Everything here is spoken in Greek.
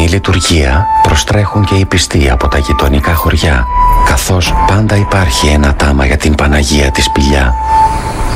η λειτουργία προστρέχουν και οι πιστοί από τα γειτονικά χωριά, καθώς πάντα υπάρχει ένα τάμα για την Παναγία τη Σπηλιά.